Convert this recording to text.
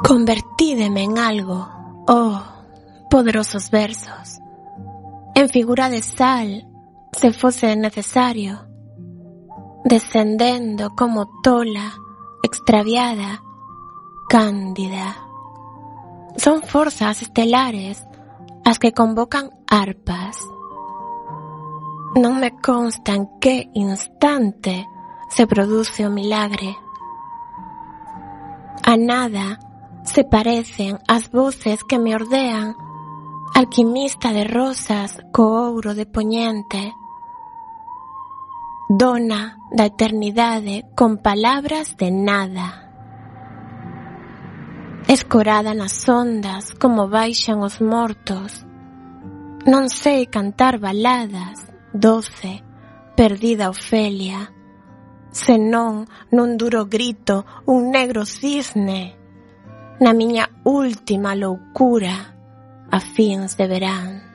Convertídeme en algo, oh, poderosos versos, en figura de sal, se fose necesario, descendendo como tola, extraviada, cándida. Son forzas estelares as que convocan arpas. Non me consta en que instante se produce o milagre. A nada se parecen as voces que me ordean, alquimista de rosas co ouro de poñente, dona da eternidade con palabras de nada. Escorada nas ondas como baixan os mortos, non sei cantar baladas, doce, perdida Ofelia, senón nun duro grito un negro cisne, na miña última loucura a fins de verán.